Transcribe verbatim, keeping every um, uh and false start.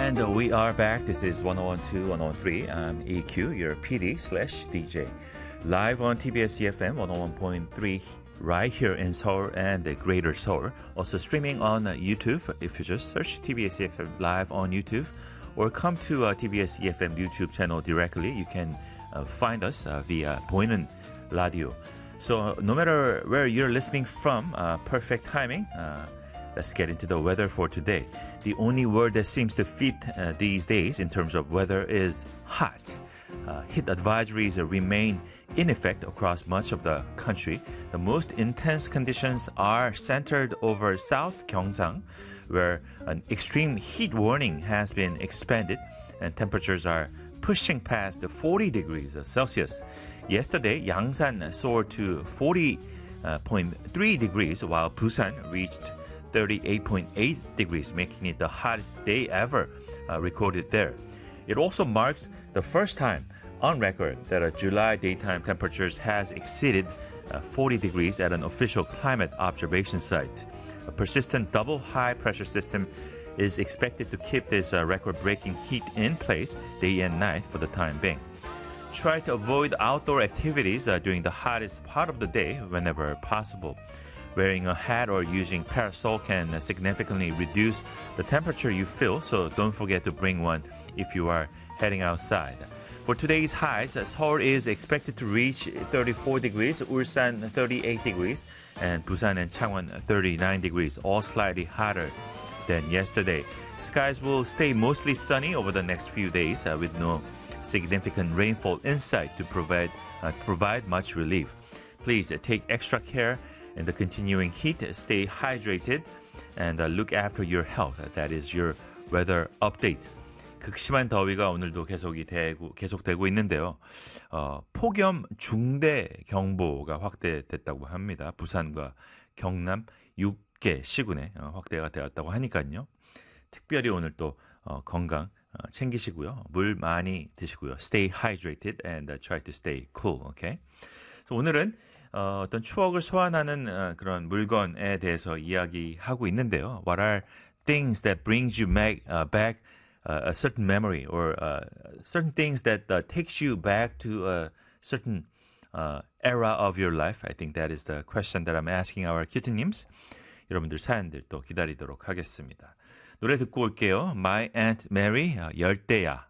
And we are back. This is one oh one two, one oh one three. I'm E Q, your P D slash D J. Live on T B S E F M one oh one point three right here in Seoul and the Greater Seoul. Also streaming on YouTube. If you just search T B S E F M Live on YouTube or come to uh, T B S E F M YouTube channel directly, you can uh, find us uh, via 보이는 라디오. So uh, no matter where you're listening from, uh, perfect timing. Uh, Let's get into the weather for today. The only word that seems to fit uh, these days in terms of weather is hot. Uh, heat advisories remain in effect across much of the country. The most intense conditions are centered over South Gyeongsang, where an extreme heat warning has been expanded and temperatures are pushing past the forty degrees Celsius. Yesterday, Yangsan soared to forty point three degrees, while Busan reached thirty-eight point eight degrees, making it the hottest day ever uh, recorded there. It also marks the first time on record that a July daytime temperatures has exceeded uh, forty degrees at an official climate observation site. A persistent double high pressure system is expected to keep this uh, record-breaking heat in place day and night for the time being. Try to avoid outdoor activities uh, during the hottest part of the day whenever possible. Wearing a hat or using parasol can significantly reduce the temperature you feel, so don't forget to bring one if you are heading outside. For today's highs, Seoul is expected to reach thirty-four degrees, Ulsan thirty-eight degrees, and Busan and Changwon thirty-nine degrees, all slightly hotter than yesterday. Skies will stay mostly sunny over the next few days uh, with no significant rainfall in sight to provide, uh, provide much relief. Please uh, take extra care in the continuing heat. Stay hydrated and uh, look after your health. That is your weather update. 극심한 더위가 오늘도 계속이 되고, 계속되고 있는데요. 어, 폭염 중대 경보가 확대됐다고 합니다. 부산과 경남 육 개 시군에 어, 확대가 되었다고 하니까요. 특별히 오늘 또 어, 건강 어, 챙기시고요. 물 많이 드시고요. Stay hydrated and uh, try to stay cool. Okay? So 오늘은 어, 어떤 추억을 소환하는 어, 그런 물건에 대해서 이야기하고 있는데요. What are things that brings you back, uh, back uh, a certain memory or uh, certain things that uh, takes you back to a certain uh, era of your life? I think that is the question that I'm asking our 큐티님스. 여러분들 사연들 또 기다리도록 하겠습니다. 노래 듣고 올게요. My Aunt Mary, 열대야.